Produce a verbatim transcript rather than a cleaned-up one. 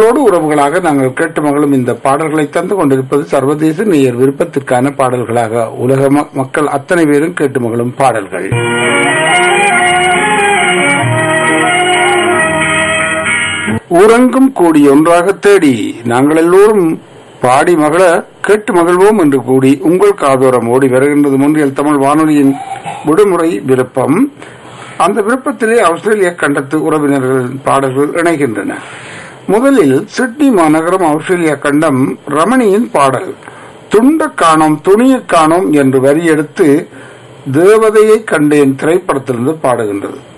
உங்களோடு உறவுகளாக நாங்கள் கேட்டு மகளும் இந்த பாடல்களை தந்து கொண்டிருப்பது சர்வதேச நேயர் விருப்பத்திற்கான பாடல்களாக உலக மக்கள் அத்தனை பேரும் கேட்டு மகளும் பாடல்கள். ஊரங்கும் கூடி ஒன்றாக தேடி நாங்கள் எல்லோரும் பாடி மகள கேட்டு மகிழ்வோம் என்று கூடி உங்கள் காதோரம் ஓடி வருகின்றது முன்றியல் தமிழ் வானொலியின் விடுமுறை விருப்பம். அந்த விருப்பத்திலே ஆஸ்திரேலிய கண்டத்து உறவினர்கள் பாடல்கள் இணைகின்றன. முதலில் சிட்னி மாநகரம் ஆஸ்திரேலியா கண்டம் ரமணியின் பாடல் துண்ட காணோம் துணியை காணோம் என்று வரி எடுத்து தேவதையை கண்டேன் திரைப்படத்திலிருந்து பாடுகின்றது.